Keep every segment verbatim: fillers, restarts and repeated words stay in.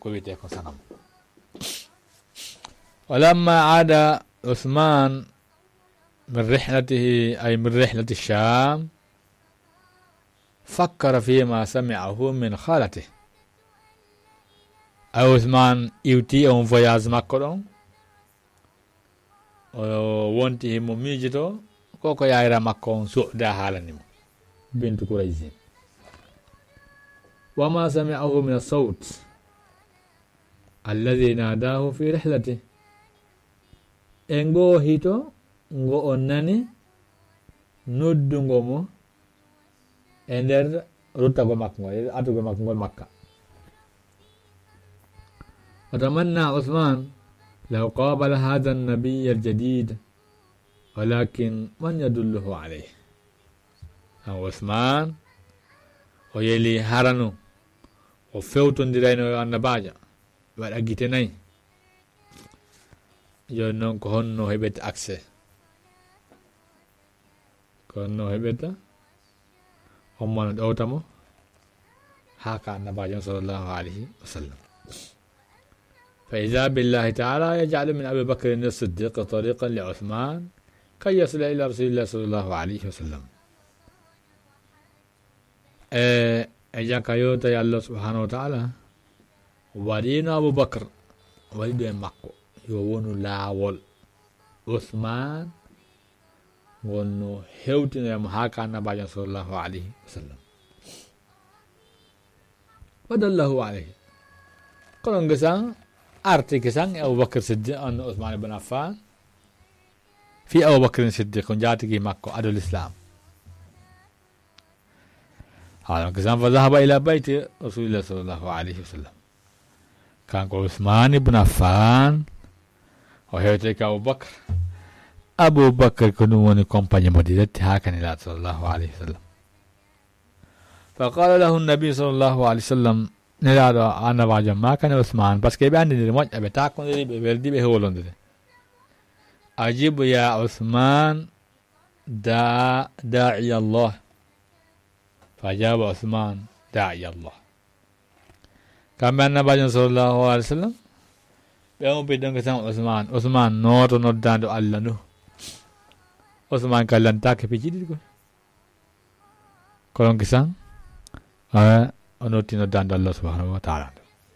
كويته كو سنم ولما عاد عثمان من رحلته أي من رحلة الشام فكر فيما سمعه من خالته عثمان يوتي أون فياز مكرون وونتي مميجتو كوكو يايرا مكون سوء دا حالني بنت قريش وما سمعه من الصوت الذي ناداه في رحلته انغو هيتو ngo on nani noddungo mo e nder ruttago makko ngol atugo makko ngol makka وتمنى عثمان لو قابل هذا النبي الجديد ولكن من يدله عليه عثمان ويلي هرنو وفوتون ديرينو النباجة والأجيتنين يونون كهونو هبت أكسي كهونو هبت أمان الأوتامو حكى النبي صلى الله عليه وسلم فإذا بالله تعالى يجعل من أبي بكر الصديق طريقا لعثمان كي يصل إلى رسول الله صلى الله عليه وسلم أجا كيوتا يا الله سبحانه وتعالى ودين أبو بكر ولد مكة يوون لاول عثمان ونو هيوتنا محاكا النبي صلى الله عليه وسلم ودله عليه قلن قسان أرتي قسان أبو بكر صديق أن عثمان بن عفان في أبو بكر صديق جاتك مكة أدو الإسلام هذا قسان فذهب إلى بيت رسول الله صلى الله عليه وسلم كان عثمان بن عفان وهيوتك أبو بكر أبو بكر كنوني كومباني مديدة هكذا صلى الله عليه وسلم فقال له النبي صلى الله عليه وسلم نراد أنا واجم ما كان عثمان بس كيف عندي الموت أبي تاكل دي بيردي بهولون دي أجيب يا عثمان دا داعي الله فأجاب عثمان داعي الله كما أن النبي صلى الله عليه وسلم بيوم بيدون كسام عثمان عثمان نور نور داندو الله نو عثمان كلن تاك بيجي دي كلون كسام آه ونوتي نور داندو الله سبحانه وتعالى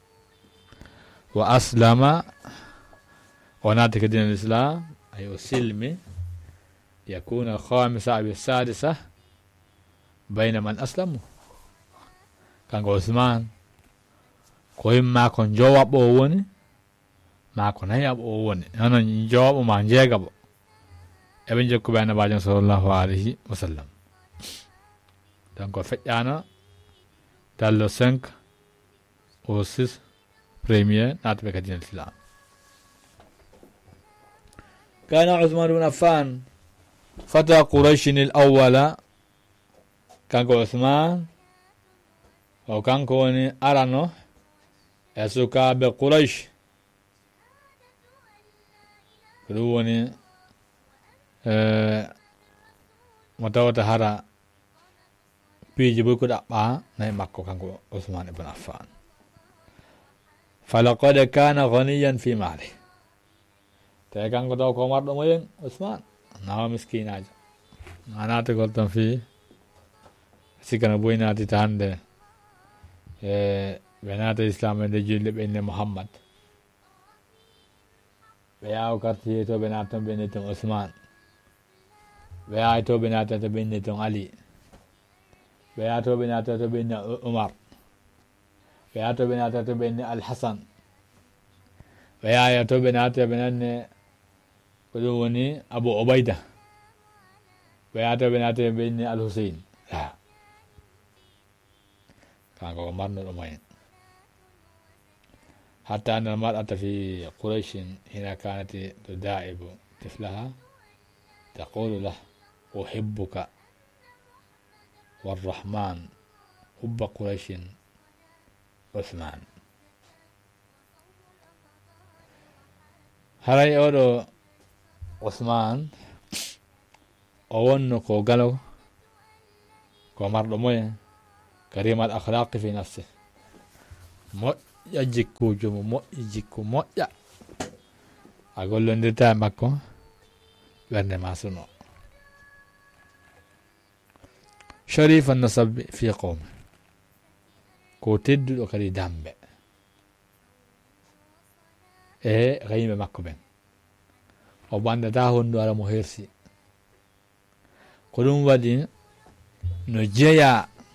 وأسلم وناتك دين الإسلام أي السلم يكون الخامسة أو السادسة بين من أسلموا كان عثمان كوي ما كون جواب أوني ما كون هياب أوني أنا جواب وما نجيب ابن جوكو بين باجن صلى الله عليه وسلم دونك فجأنا دالو سنك أو سيس بريمير ناتبك دين الإسلام كان عثمان بن عفان فتى قريش الأول كان عثمان وكان كوني أرانو يسوكا بقريش كدوني أه متوتا هارا بيجي بوكو دابا ناي مكو كان عثمان بن عفان فلقد كان غنيا في ماله تيكان كو تو كومار دو موين عثمان ناو مسكين اجا انا تقولتم في سيكنا بوينا تي تاند اه بنات الاسلام دي جيل بين محمد بياو كارتي تو بنات بنت عثمان بياو تو بنات بنت علي بياو تو بنات بنت عمر بياو تو بنات بنت الحسن بياو تو بنات بنت كدوني ابو عبيده بياو تو بنات بنت الحسين لا كان مرنا الأمين حتى أن المرأة في قريش حين كانت تداعب طفلها تقول له أحبك والرحمن حب قريش عثمان هراي أورو عثمان أونو كو غالو كو مرنا الأمين كريم الأخلاق في نفسه moƴƴa jikkujo mo moƴƴi jikku moƴƴa a gollondirta e makko ɓernde ma suno. sharifa nasabi fi qawmi ko tedduɗo kadi dambe e kayimɓe makko ɓen o bandata hondu ara mo hersi ko ɗum waɗi no jeeya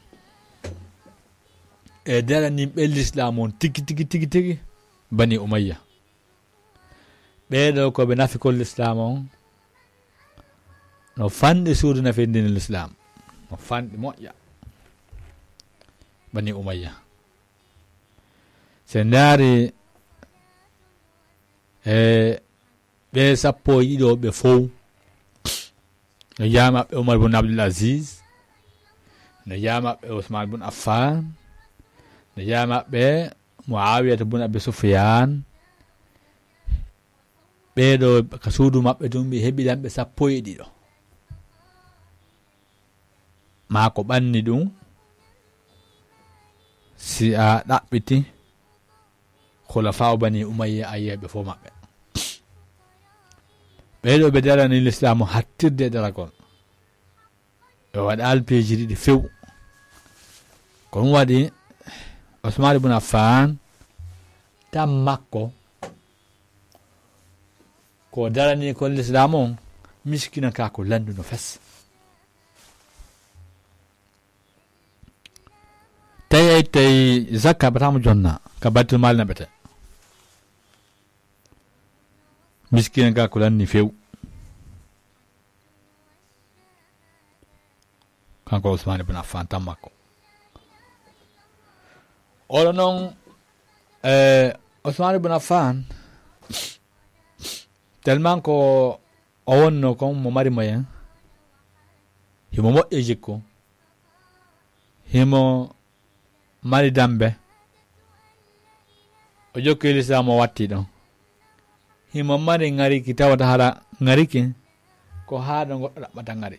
e daranin ɓe l'islam on tigi tigi tigi tigi bani umayya ɓeɗo koɓe nafi kol l'islam on no fanɗi suudu nafindini l'islam no fanɗi moƴƴa bani umayya se ndaari e ɓe sappo yiɗo ɓe fow no yamaɓe Umar bun Abdul Aziz no yamaɓe Usman bun Affan no yamaɓe Muawiyata bun Abi Sufyan ɓeɗo ka suudu maɓɓe tum ɓe heɓiɗanɓe sappo e ɗiɗo ma ko ɓanni ɗum si a ɗaɓɓiti khulafa bani umayya a yiyaɓe fof maɓɓe ɓeɗo ɓe darani l'islamu hattirde daragol ɓe waɗa alpeji ɗiɗi few ko ɗum waɗi Usman ibn Affan tan makko ko darani ko l'islamu on miskina ka ko landuno fes tawi ay tawi zakka batamo jonna ka battul mal naɓete miskina ga ko lanni few kanko Usman ibn Affan tan makko oɗo noon e Usman ibn Affan tellement ko o wonno kon mo mari moyen himo moƴƴe jikku himo mari dambe o jokki l'islam o watti ɗon himo mari ngariki tawata haɗa ngariki ko haɗo goɗɗo ɗaɓɓata ngari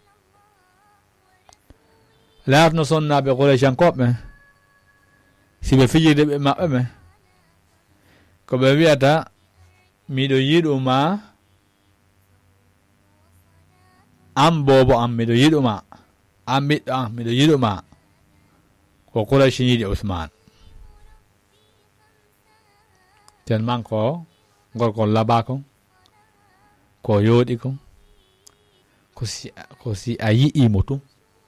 laatno sonnaɓe Qurayshankoɓe siɓe fijirde ɓe maɓɓe ɓe ko ɓe wiyata miɗo yiɗuma an bobo am miɗo yiɗuma an ɓiɗɗo am miɗo yiɗuma ko Quraysh yiɗi Usman tellement ko gorkol labako ko yooɗi ko ko si ko si a yi'imo tum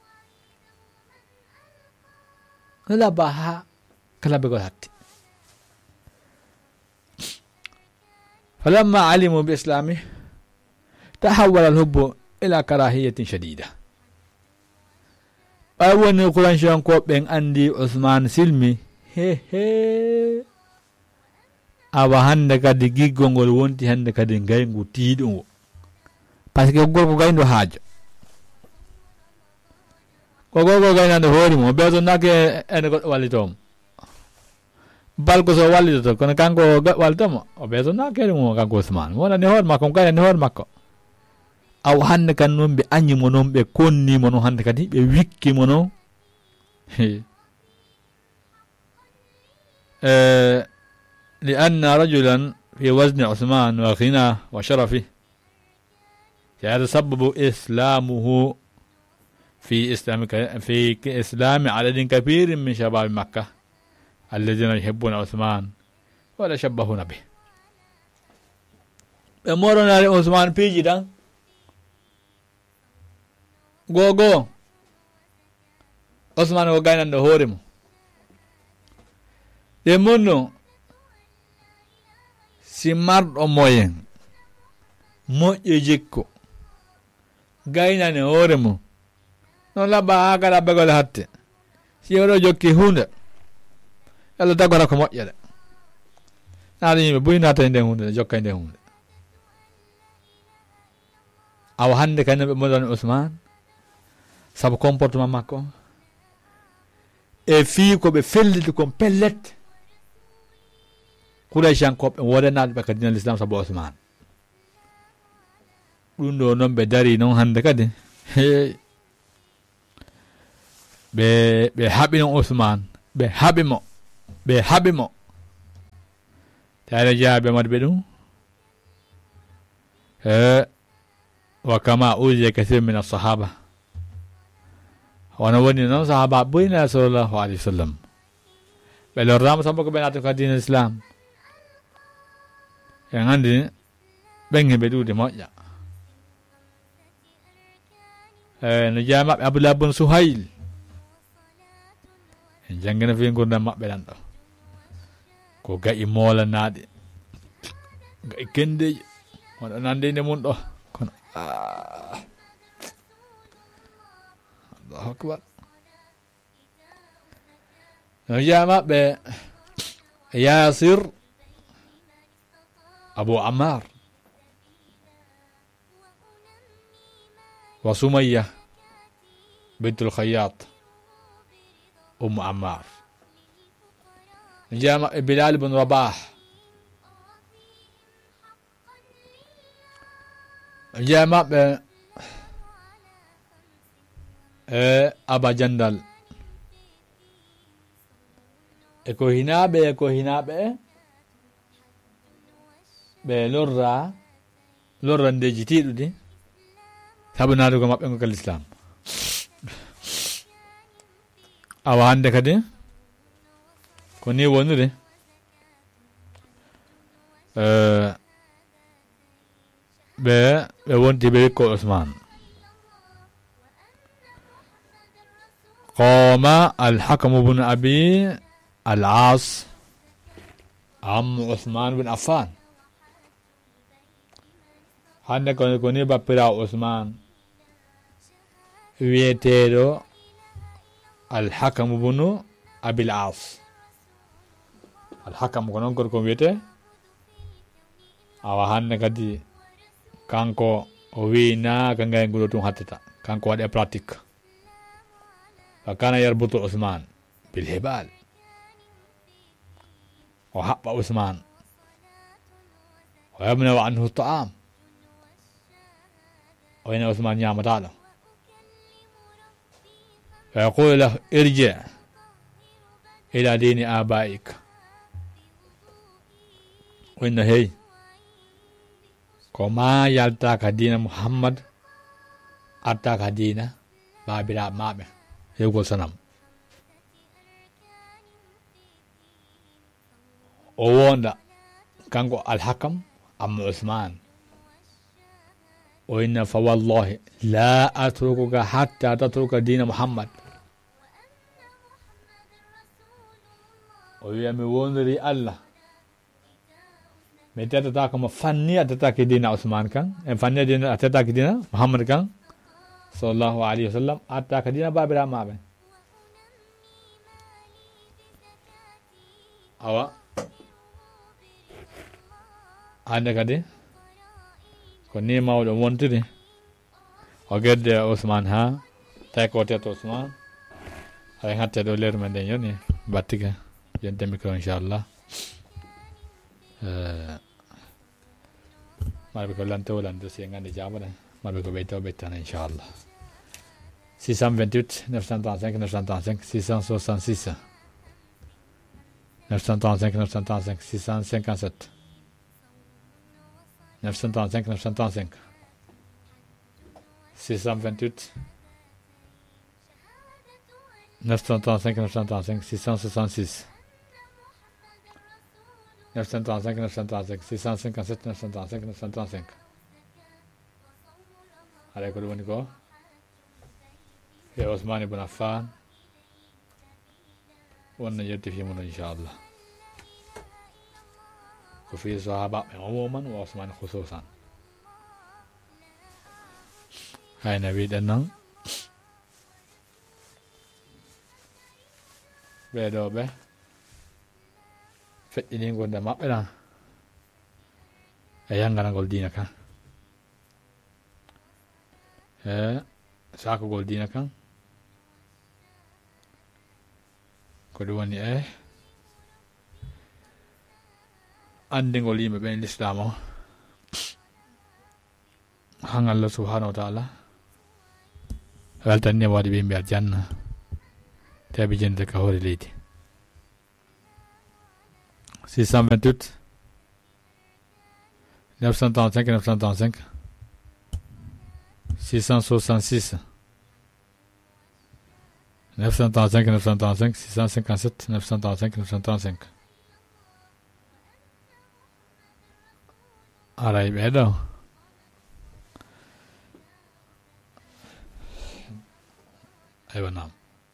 no labba ha kala begol hatti falamma alimu bi islami tahawwala al-hubbu ila karahiyatin shadida ɓay woni Qurayshankoɓen andi Usman silmi he he awa hande kadi giggol ngol wonti hande kadi ngaygu tiiɗugo par ce que gorko gayndo haajo ko gorko gaynande hoori mo ɓeydonnake ene goɗɗo wallitomo balko so wallitoto kono kanko wallitomo o ɓeydonnakede mo kanko Usman wonani hoore makko mo gaynani hoore makko aw hande kan noon ɓe añimo noon ɓe konnimo noon hande kadi ɓe wikkimo noon li anna rajulan fi wazni Usman wa ghina wa sharafi يتسبب إسلامه في إسلام في إسلام عدد كبير من شباب مكة الذين يحبون عثمان ولا يشبهون به بمرنا عثمان بيجي دان go go Usman o gaynande hoore mo de monno si marɗo moyen moƴƴo jikko gaynane hoore mo non labba ha kada begol hatte si oɗo jokki hunde yalla dagora ko moƴƴa de naɗa yimɓe buynata e nden hunde ne jokka e nden hunde awa hande kañum ɓe modani Usman sabu comportement makko e fii ko ɓe felliti kon pellet Qurayshankoɓe wodenaɓe ɓe ka dina l'islam sabu Usman ɗum ɗo noon ɓe dari noon hande kadi ɓe ɓe haɓi noon Usman ɓe haɓi mo ɓe haɓi mo taala jaabe madɓe ɗum e wa kama uziya kathir min as-sahaba wona woni noon sahaba ɓoyna sallllahu alayhi wa sallam ɓe lorrama samba ko ɓe naata ko dina islam en andi ɓen heɓe ɗuude moƴƴa e no jeeya maɓɓe Abdullah bun Suhayl en janngina fi gurdam maɓɓe ɗan ɗo ko gaƴi moolanaɗe gaƴi kendeji wonɗo nandede mum ɗo kono Allahu akbar no jeeya maɓɓe Yasir Abu Ammar wa Sumayya bintul Khayyat Ummu Ammar no jeeya maɓɓe Bilal ibn Rabah no jeeya maɓɓe e Aba Jandal e ko hinaɓe e ko hinaɓe ɓe lorra lorrandeji tiɗuɗi sabu natugo maɓɓe ngo kal islam awa hande kadi ko ni woniri ɓe ɓe wonti ɓe wikko Usman qama al-Hakam ibn Abi al-As am Usman bin Affan hande ko koni bappira Usman wiyeteɗo al-Hakam ibn Abi al-As al-Hakam ko noon gorko wiyete awa hande kadi kanko o wina ka ngay ngulo tum hattata kanko waɗe pratique fa kana yarbutu Usman bil hibal o haɓɓa Usman o yamna wa anhu ta'am o ina Usman ñamataɗo fa yaqulu lahu irji ila dini abaik o inno hey ko ma yalta ka dina Muhammad atta ka dina babiraɓe maɓe hewgol sanam o wonda kanko al-Hakam amma Usman o inna fa wallahi la atrukuka hatta tatruka dina Muhammad o wiya mi wondiri Allah mi teddata ko mo fanni a teddaki dina Usman kan en fanni dina a teddaki dina Muhammad kan sallallahu alayhi wa sallam attaka dina babiraɓe maɓe awa hande kadi ko ni mawɗo wontiri o gedde Usman ha tawi ko tetto Usman hay hatte ɗo leru men ɗen yoni battike yonte micro inchallah marɓe ko lante o lante si gandi jaɓoɗe marɓe ko ɓeyto ɓettana inchallah six cent vingt-huit neuf cent trente-cinq neuf cent trente-cinq six cent soixante-six neuf cent trente-cinq neuf cent trente-cinq six cent cinquante-sept neuf cent trente-cinq neuf cent trente-cinq six cent vingt-huit neuf cent trente-cinq neuf cent trente-cinq six cent soixante-six neuf cent trente-cinq neuf cent trente-cinq six cent cinquante-sept neuf cent trente-cinq neuf cent trente-cinq aɗa ko ɗum woni ko e Ousmane ibn Affan wonna yetti fimo ɗo inchallah ko fi sahabaɓe umuman wa Ousmane khususan hayno wiɗen noon ɓeɗo ɓe feƴƴini gonde maɓɓe ɗa e yanganagol dina kan e sakogol dina kan ko ɗum woni e andigol yimɓe ɓen l'islam o han Allah subhanahu wa ta'ala weltanni waɗi ɓe mbiya janna tabi jende ka hoore leydi six cent vingt-huit neuf cent trente-cinq neuf cent trente-cinq six cent soixante-six neuf cent trente-cinq neuf cent trente-cinq six cent cinquante-sept neuf cent trente-cinq neuf cent trente-cinq aray ɓeeɗo aywa naam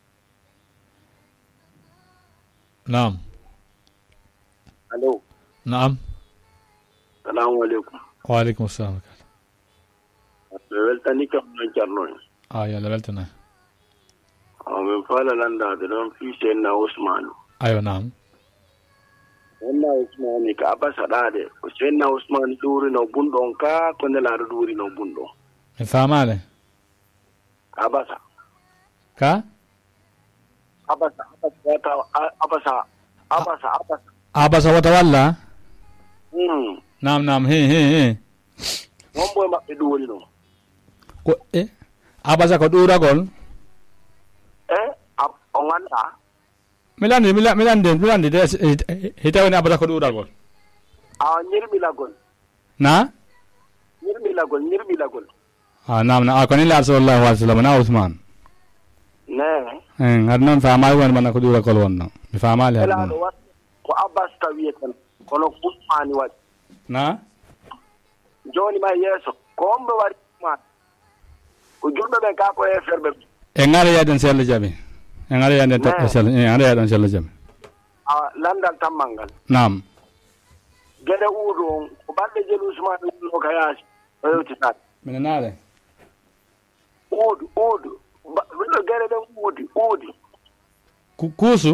naam allo naam salamu aleykum waaleykum salam ɓe weltani kam non ceernoen a yo Allah weltana o min faalalandade ɗon fii seydna ousmane aywa naam seydna ousmane ka abasa ɗaade ko seydna ousmane ɗuurino bunɗo on ka ko nelaaɗo ɗuurino bunɗo mi faamaale ka abasa ka abasa abasa wata abasa abasa abasa abasa wata walla hmm naam naam he he he wonɓo e maɓɓe ɗuurino ko e abasa ko ɗuuragol e o ngannda mi landi mi landi mi landi de hitawni abasa ko ɗuuragol a ñirɓilagol na ñirɓilagol ñirɓilagol a naam na a ko ni laar sallallahu alaihi wasallam na Ousmane ne en har noon faamaali won mana ko ɗuuragol wonno mi faamaali har elaɗo wat ko abasta wiyeten kono Ousmane waɗi na joni ma yeeso ko omɓe wari ma ko julɓe ɓe ka ko e ferɓe en ara yaden sello jaɓi en ara yaden toɓɓe sello en ara yaɗon sello jaɓi a landal tammal ngal naam gueɗe uudo on ko balɗe jeli Ousmane wonno ka yaasi o yewtitade mine naare uudu uudu wiɗo gueɗe ɗen uudi uudi kuusu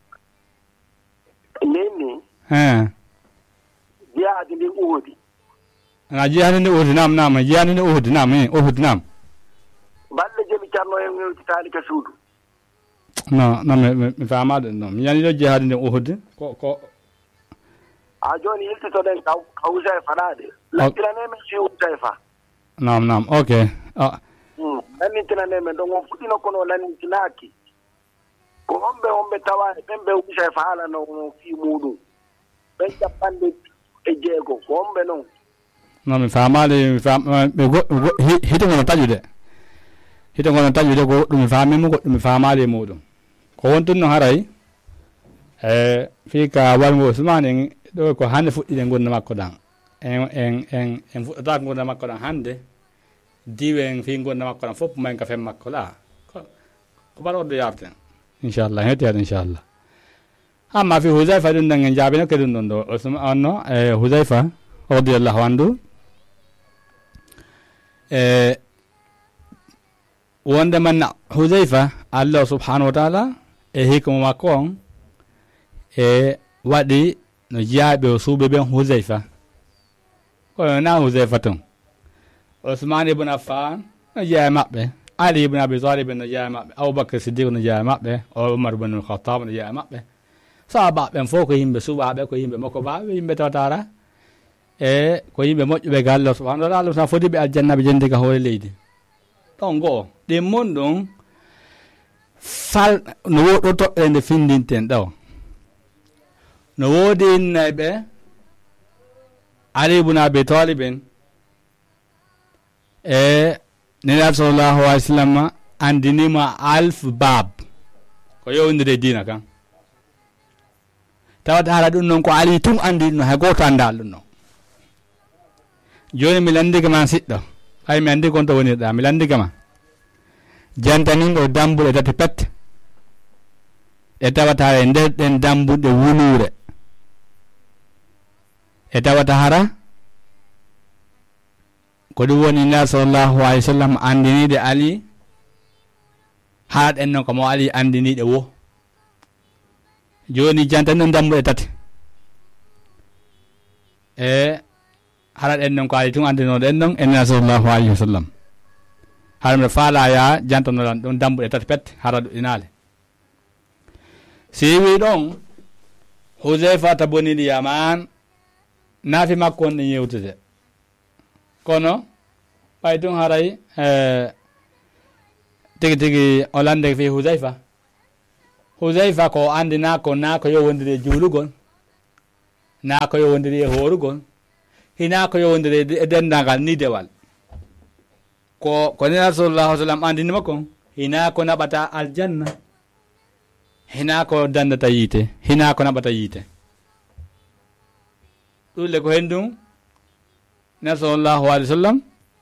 ninni he jiyaadi ndi uudi ana jiyani ni uudi naam naam jiyani ni uudi naam e uudi naam balɗe jeli carno en yewtitade ka suudu non non mi mi faama ɗum noon mi yani ɗo jihaade nde uhude ko ko a joni hiltitoɗen ka ka Husayfa ɗaade lantinane men si Husayfa naam naam ok lannintinane men ɗon on fuɗɗino kono lannintinaaki ko homɓe homɓe tawaani ɓen ɓe Husayfa haalano no fii muɗum ɓen capanɗe e jeego ko homɓe noon non mi faamaade mi faam ɓe hite ngono taƴude hite ngono taƴude ko goɗɗum mi faamimo goɗɗum mi faamaade e muɗum ko wontum no haray e fii ka walngo Ousmane en ɗo ko hannde fuɗɗide gurdam makko ɗan en en en en fuɗɗotako gurdam makko ɗan hannde diwen fii gurdam makko ɗan fof mayen ka fen makko la ko mbaɗorɗo yabten inchallah hettiyaɗo inchallah amma fi Husayfa ɗum ɗan en jaabino ke ɗum ɗon ɗo onno e Husayfa radiyallahu anhu e wonde man Husayfa Allah subhanahu wa ta'ala e hikma makko on e waɗi no jaaɓe o suuɓe ɓen Husayfa kono na Husayfa ton Ousmane ibn Affan no jeeya maɓɓe Ali ibn Abi Talib no jeeya maɓɓe Aboubacry Siddiq no jeeya maɓɓe o Umar ibn Khattab no jeeya maɓɓe sahabaɓen fof ko yimɓe suɓaɓe ko yimɓe makko baɓe yimɓe tawtara e ko yimɓe moƴƴuɓe ga Allah subhanahu wa ta'ala sa foti ɓe aljanna ɓe jondi ka hoore leydi ɗon goo ɗin mon ɗum fal no woɗo toɓɓe nde findinten ɗo no woodi innaɓe Ali ibn Abi Talib e Nelaɗo sallallahu alaihi wasallam andinima alf bab ko yowndire diina kan tawata haala ɗum noon ko Ali tun andi ɗum hay goto andal ɗum noon joni mi landike ma siɗɗo hay mi andi kon to wonirɗa mi landike ma jantaninɗo dambuɗe tati pet e tawata hara e nder ɗen dambuɗe wulure e tawata hara ko ɗum woni Nelaɗo sallallahu alaihi wasallam andiniɗe Ali haɗen noon komo Ali andiniɗe wo joni jantanin dambuɗe tati e haraɗen noon ko Ali tun andinoɗen noon e Nelaɗo sallallahu alaihi wasallam haɗa mbiɗa faala ya jantanoɗan ɗum dambuɗe tati pet hara ɗuɗɗinale si wi ɗon Husayfa taboniɗi yaman naafi makko on ɗe yewtude kono ɓay tun haray e tigi tigi o lande fi Husayfa Husayfa ko andina ko na ko yowodiri e juulugol na ko yowodiri e horugol hina ko yowndire e dendagal ni dewal ko ko nena sallallahu alaihi wasallam andini makko hina ko naɓata aljanna hina ko dandata yiite hina ko naɓata yiite ɗulle ko hen ɗum nena sallallahu alaihi wasallam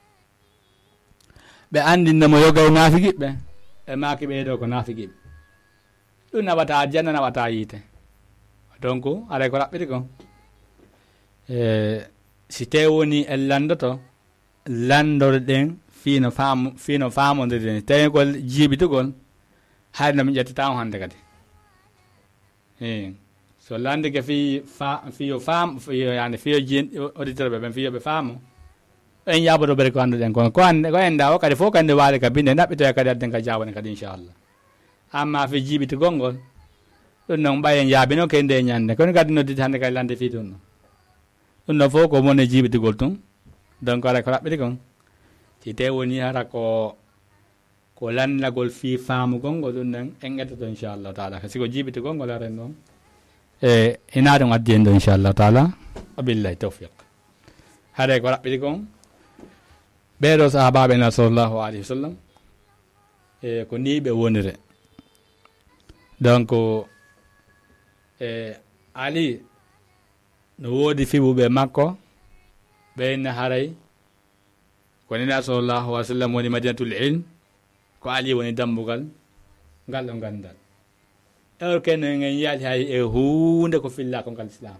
ɓe andindemo yoga e naafigiɓɓe e maaki ɓeeɗo ko naafigiɓe ɗum naɓata aljanna naɓata yiite donc aray ko raɓɓiti ko e si te woni en landoto landore ɗen fiino faam fiino faamodiri tawigol jiibitugol hayno mi ƴettitamo hannde kadi i so landike fi fa fiyo faam fiyo yani fiyo jin auditeur ɓe ɓen fiyoɓe faamo en yaboto ɓere ko annduɗen kono ko ande ko enda o kadi fof kandi waali ka binde ɗaɓɓitoya kadi adden ka jawone kadi inchallah amma fi jiibitugol ngol ɗum noon ɓayen yaabino ke nde ñande kono kadi nodditi hannde kadi lande fi ɗum ɗon ɗum ɗon fof ko mone jiibitugol tun donc ara ko raɓɓiti kon si te woni hara ko ko landagol fi faamugol ngol ɗum nen en ƴettoto inchallahu taala siko jiibitugol ngol aren ɗon e ina ɗum addi en ɗo inchallahu taala wabillahi tawfiq hare ko raɓɓiti kon ɓeeɗo sahabaɓe na sallllahu alayhi wa sallam e ko ni ɓe wonire donc e ali no woodi fiɓuɓe makko ɓeyna haray ko nena sallllahu alih w sallam woni madinatul ilm ko ali woni dambugal ngal ɗo gandal ewr kene en yaali hay e hunde ko filla ko ngal islam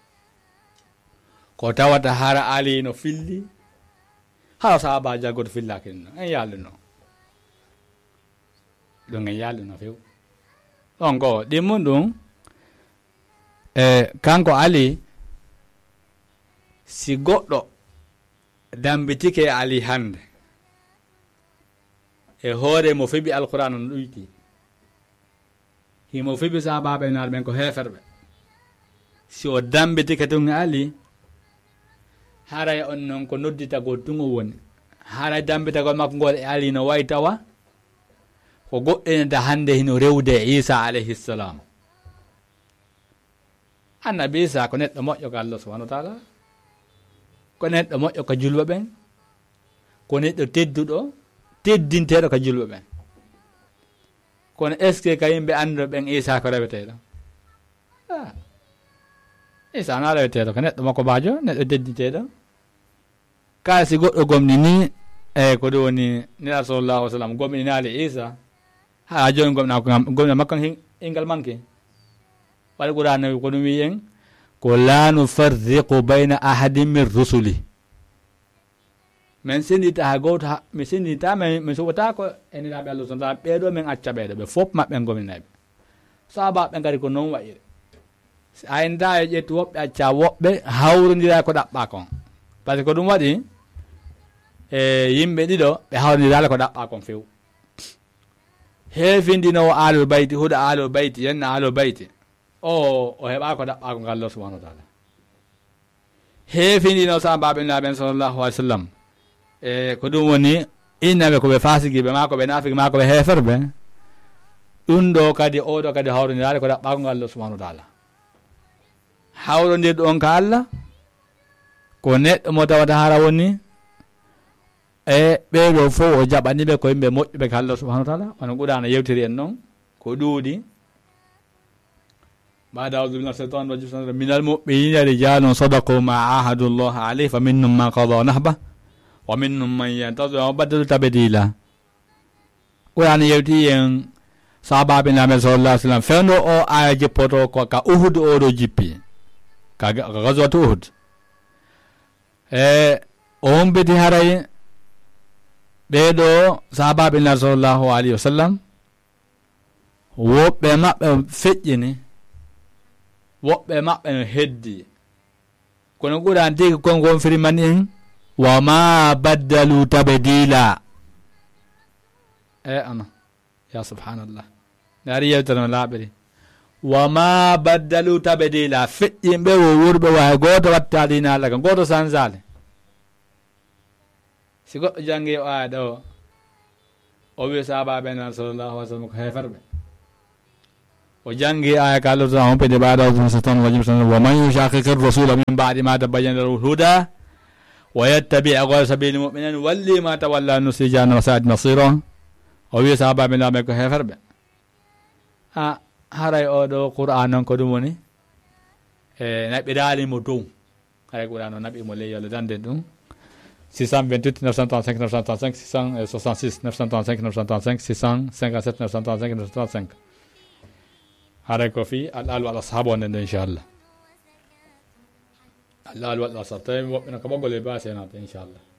ko tawata hara ali no filli hala sahaba jaggoto fillakino no en yaalduno ɗum en yaalduno few ɗon ko ɗimmum ɗum e kanko ali si goɗɗo dambitike ali hande e hoore mo fiɓi alquran no ɗuyti himo fiɓi sahabaɓe naɗo ɓen ko heferɓe si o dambitike tun ali haray on noon ko nodditagol tun o woni haray dambitagol makko ngol e ali no way tawa ko goɗɗinede hande hino rewde isa alayhi ssalam annabi isa ko neɗɗo moƴƴo ko allah subahanahu wa taala ko neɗɗo moƴƴo ko julɓe ɓen ko neɗɗo tedduɗo teddinteɗo ko julɓe ɓen kono est ce que ka yimɓe annduɗo ɓen isa ko reweteɗo a isa na reweteɗo ko neɗɗo makko bajo neɗɗo teddinteɗo kala si goɗɗo gomni ni eyi ko ɗum woni nela sallllahu alih w sallam gomninali isa ha joni gomna gomna makko ingal manque waɗa ɓurano ko ɗum wiyen ko la nufarriqu bayna ahadin min rusuli min sendita ha goto mi sendita mi suɓata ko eniraɓe allah so taala ɓeɗo min acca ɓeɗo ɓe fof maɓɓe gominaɓe sahabaɓe gari ko noon wayire si a enda e ƴetti woɓɓe acca woɓɓe hawrodira ko ɗaɓɓa kon par ce que ko ɗum waɗi e yimɓe ɗiɗo ɓe hawrodirala ko ɗaɓɓa kon few heefindinowo alul bayti huɗo alul bayti yenna alul bayti o o heɓa ko ɗaɓɓa ko ngallo subahanahu wa taala heefindino sahabaɓe naɓen sallllahu alih w sallam e ko ɗum woni innaɓe koɓe fasigiɓe ma koɓe nafigi ma koɓe heeferɓe ɗum ɗo kadi oɗo kadi hawrodirade ko ɗaɓɓa ko ngallo subahanahu wa taala hawrodirɗo on ka allah ko neɗɗo mo tawata hara woni e ɓeɗo fof o jaɓaniɓe ko yimɓe moƴƴuɓe ko allah subahanahu wa taala wano ɓuurano yewtiri en noon ko ɗuuɗi بعد أعوذ بالله من الشيطان الرجيم من المؤمنين رجال صدقوا ما عاهدوا الله عليه فمنهم من قضى نحبه ومنهم من ينتظر وبدل تبديلا ويعني يوتي صحابة بن النبي صلى الله عليه وسلم فانو او آية جبوتو كا أهد أورو جيبي كا غزوة أهد أم بدي هراي بيدو صحابة بن النبي صلى الله عليه وسلم وبما فتجني woɓɓe maɓɓe no heddi kono ɓuran tigi kon gon firiman en wa ma baddalu tabdila e ana ya subhanallah nari yewtano laaɓiri wa ma baddalu tabdila feƴƴinɓe wo wurɓe wa goto watta dina allah ka goto sansale si goɗɗo jangi o aya ɗo o wi sahabaɓe nan sallllahu alih w sallam ko heferɓe o jangi aya ka Allah on pede baada on satan wajib san wa man yushaqiqir rasul min ba'di ma tabayyana lahu huda ويتبع غير سبيل المؤمنين واللي ما تولى نصلي جهنم وساءت مصيره o wi sahabaɓe laaɓe ko heferɓe a haray oɗo qur'an noon ko ɗum woni e naɓiralimo dow haray qur'an o naɓimo ley yo Allah dande ɗum six cent vingt-huit neuf cent trente-cinq neuf cent trente-cinq six cent soixante-six neuf cent trente-cinq neuf cent trente-cinq six cent cinquante-sept neuf cent trente-cinq neuf cent trente-cinq haray ko fi al al wal ashab wonde nde inchallah al al wal ashab tawi woɓɓe no ko ɓoggol e basenata inchallah